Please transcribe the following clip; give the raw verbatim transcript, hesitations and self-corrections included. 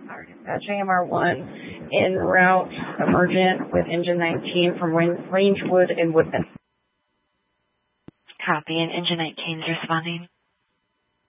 Uh, J M R one en route, emergent with engine nineteen from Rangewood and Woodman. Copy, and engine nineteen is responding.